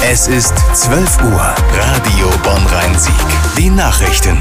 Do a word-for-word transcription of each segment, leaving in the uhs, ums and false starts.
Es ist zwölf Uhr. Radio Bonn-Rhein-Sieg. Die Nachrichten.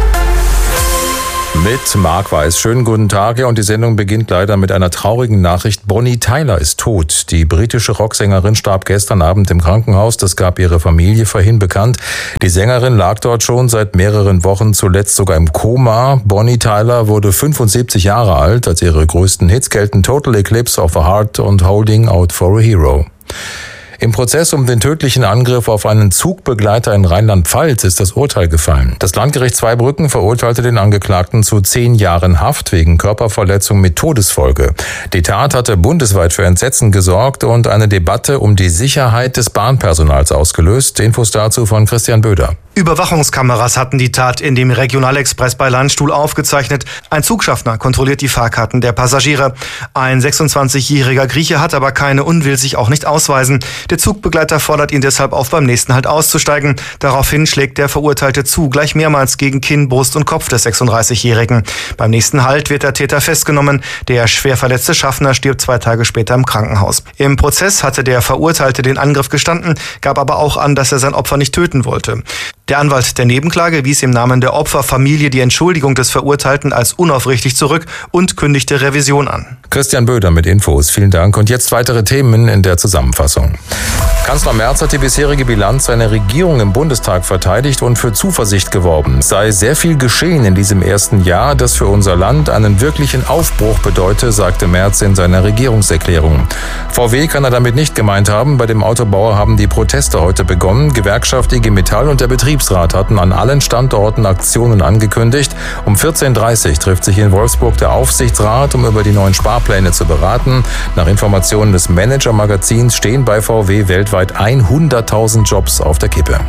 Mit Marc Weiß. Schönen guten Tag. Ja, und die Sendung beginnt leider mit einer traurigen Nachricht. Bonnie Tyler ist tot. Die britische Rocksängerin starb gestern Abend im Krankenhaus. Das gab ihre Familie vorhin bekannt. Die Sängerin lag dort schon seit mehreren Wochen, zuletzt sogar im Koma. Bonnie Tyler wurde fünfundsiebzig Jahre alt. Als ihre größten Hits gelten Total Eclipse of a Heart und Holding Out for a Hero. Im Prozess um den tödlichen Angriff auf einen Zugbegleiter in Rheinland-Pfalz ist das Urteil gefallen. Das Landgericht Zweibrücken verurteilte den Angeklagten zu zehn Jahren Haft wegen Körperverletzung mit Todesfolge. Die Tat hatte bundesweit für Entsetzen gesorgt und eine Debatte um die Sicherheit des Bahnpersonals ausgelöst. Infos dazu von Christian Böder. Überwachungskameras hatten die Tat in dem Regionalexpress bei Landstuhl aufgezeichnet. Ein Zugschaffner kontrolliert die Fahrkarten der Passagiere. Ein sechsundzwanzigjähriger Grieche hat aber keine und will sich auch nicht ausweisen. Der Zugbegleiter fordert ihn deshalb auf, beim nächsten Halt auszusteigen. Daraufhin schlägt der Verurteilte zu, gleich mehrmals gegen Kinn, Brust und Kopf des sechsunddreißigjährigen. Beim nächsten Halt wird der Täter festgenommen. Der schwer verletzte Schaffner stirbt zwei Tage später im Krankenhaus. Im Prozess hatte der Verurteilte den Angriff gestanden, gab aber auch an, dass er sein Opfer nicht töten wollte. Der Anwalt der Nebenklage wies im Namen der Opferfamilie die Entschuldigung des Verurteilten als unaufrichtig zurück und kündigte Revision an. Christian Böder mit Infos. Vielen Dank. Und jetzt weitere Themen in der Zusammenfassung. Kanzler Merz hat die bisherige Bilanz seiner Regierung im Bundestag verteidigt und für Zuversicht geworben. Es sei sehr viel geschehen in diesem ersten Jahr, das für unser Land einen wirklichen Aufbruch bedeute, sagte Merz in seiner Regierungserklärung. V W kann er damit nicht gemeint haben. Bei dem Autobauer haben die Proteste heute begonnen. Gewerkschaft I G Metall und der Betriebsrat hatten an allen Standorten Aktionen angekündigt. Um vierzehn Uhr dreißig trifft sich in Wolfsburg der Aufsichtsrat, um über die neuen Sparpläne zu beraten. Nach Informationen des Manager-Magazins stehen bei V W weltweit hunderttausend Jobs auf der Kippe.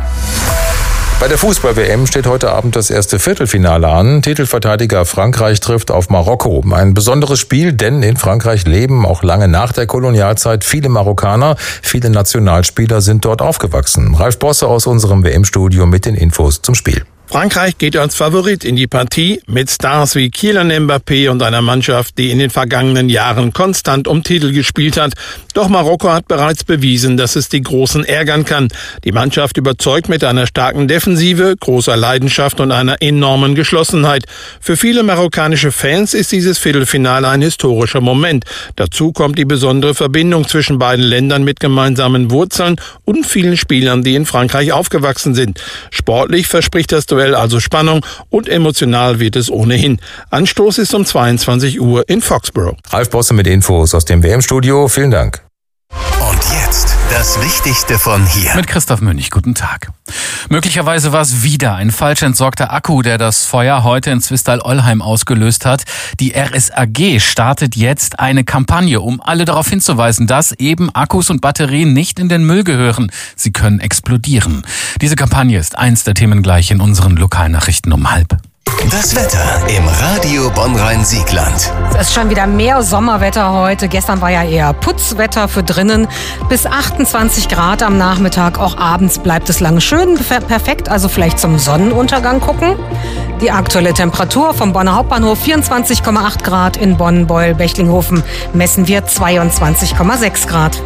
Bei der Fußball-W M steht heute Abend das erste Viertelfinale an. Titelverteidiger Frankreich trifft auf Marokko. Ein besonderes Spiel, denn in Frankreich leben auch lange nach der Kolonialzeit viele Marokkaner. Viele Nationalspieler sind dort aufgewachsen. Ralf Bosse aus unserem W M-Studio mit den Infos zum Spiel. Frankreich geht als Favorit in die Partie mit Stars wie Kylian Mbappé und einer Mannschaft, die in den vergangenen Jahren konstant um Titel gespielt hat. Doch Marokko hat bereits bewiesen, dass es die Großen ärgern kann. Die Mannschaft überzeugt mit einer starken Defensive, großer Leidenschaft und einer enormen Geschlossenheit. Für viele marokkanische Fans ist dieses Viertelfinale ein historischer Moment. Dazu kommt die besondere Verbindung zwischen beiden Ländern mit gemeinsamen Wurzeln und vielen Spielern, die in Frankreich aufgewachsen sind. Sportlich verspricht das Duell also Spannung und emotional wird es ohnehin. Anstoß ist um zweiundzwanzig Uhr in Foxborough. Ralf Bosse mit Infos aus dem W M-Studio. Vielen Dank. Und jetzt das Wichtigste von hier. Mit Christoph Münch. Guten Tag. Möglicherweise war es wieder ein falsch entsorgter Akku, der das Feuer heute in Zwistal-Ollheim ausgelöst hat. Die R S A G startet jetzt eine Kampagne, um alle darauf hinzuweisen, dass eben Akkus und Batterien nicht in den Müll gehören. Sie können explodieren. Diese Kampagne ist eins der Themen gleich in unseren Lokalnachrichten um halb. Das Wetter im Radio Bonn-Rhein-Siegland. Es ist schon wieder mehr Sommerwetter heute. Gestern war ja eher Putzwetter für drinnen. Bis achtundzwanzig Grad am Nachmittag. Auch abends bleibt es lange schön. Perfekt, also vielleicht zum Sonnenuntergang gucken. Die aktuelle Temperatur vom Bonner Hauptbahnhof vierundzwanzig Komma acht Grad. In Bonn, Beul, Bechlinghofen messen wir zweiundzwanzig Komma sechs Grad.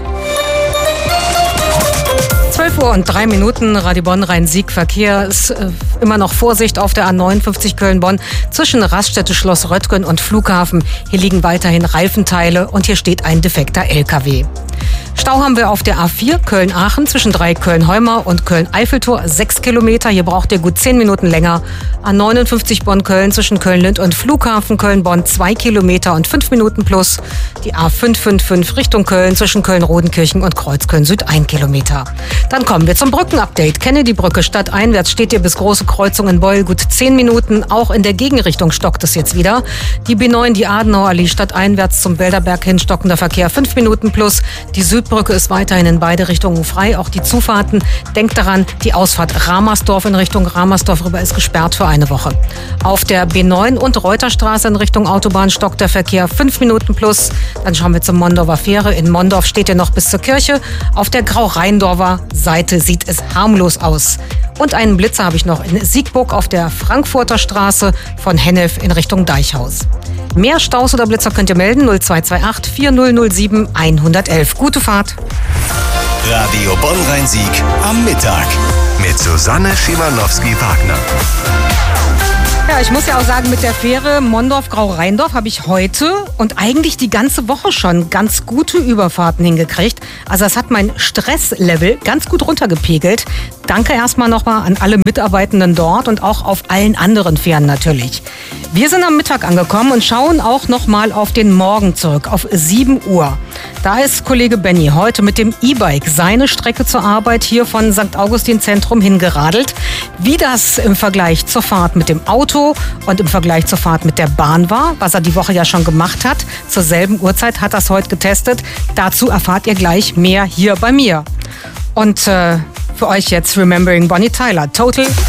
zwölf Uhr und drei Minuten, Radio Bonn-Rhein-Sieg. Verkehr ist äh, immer noch Vorsicht auf der A neunundfünfzig Köln-Bonn zwischen Raststätte, Schloss Röttgen und Flughafen. Hier liegen weiterhin Reifenteile und hier steht ein defekter L K W. Stau haben wir auf der A vier Köln-Aachen zwischen Dreieck-Köln-Heumar und Köln-Eiffeltor, sechs Kilometer. Hier braucht ihr gut zehn Minuten länger. A neunundfünfzig Bonn-Köln zwischen Köln-Lind und Flughafen Köln-Bonn, zwei Kilometer und fünf Minuten plus. Die A fünf fünf fünf Richtung Köln zwischen Köln-Rodenkirchen und Kreuzköln-Süd, ein Kilometer. Dann kommen wir zum Brückenupdate. Kennedy-Brücke stadteinwärts steht ihr bis Große Kreuzung in Beul gut zehn Minuten. Auch in der Gegenrichtung stockt es jetzt wieder. Die B neun, die Adenauerallee stadteinwärts zum Belderberg hin stockender Verkehr fünf Minuten plus. Die Südbrücke ist weiterhin in beide Richtungen frei. Auch die Zufahrten. Denkt daran, die Ausfahrt Ramersdorf in Richtung Ramersdorf rüber ist gesperrt für eine Woche. Auf der B neun und Reuterstraße in Richtung Autobahn stockt der Verkehr fünf Minuten plus. Dann schauen wir zur Mondorfer Fähre. In Mondorf steht ihr noch bis zur Kirche. Auf der Grau-Rheindorfer Seite sieht es harmlos aus. Und einen Blitzer habe ich noch in Siegburg auf der Frankfurter Straße von Hennef in Richtung Deichhaus. Mehr Staus oder Blitzer könnt ihr melden null zwei zwei acht vier null null sieben eins eins eins. Gute Fahrt. Radio Bonn-Rhein-Sieg am Mittag mit Susanne Schimanowski-Wagner. Ja, ich muss ja auch sagen, mit der Fähre Mondorf-Grau-Rheindorf habe ich heute und eigentlich die ganze Woche schon ganz gute Überfahrten hingekriegt. Also das hat mein Stresslevel ganz gut runtergepegelt. Danke erstmal nochmal an alle Mitarbeitenden dort und auch auf allen anderen Fähren natürlich. Wir sind am Mittag angekommen und schauen auch nochmal auf den Morgen zurück, auf sieben Uhr. Da ist Kollege Benny heute mit dem E-Bike seine Strecke zur Arbeit hier von Sankt Augustin Zentrum hingeradelt. Wie das im Vergleich zur Fahrt mit dem Auto und im Vergleich zur Fahrt mit der Bahn war, was er die Woche ja schon gemacht hat, zur selben Uhrzeit hat er es heute getestet. Dazu erfahrt ihr gleich mehr hier bei mir. Und äh, für euch jetzt Remembering Bonnie Tyler, Total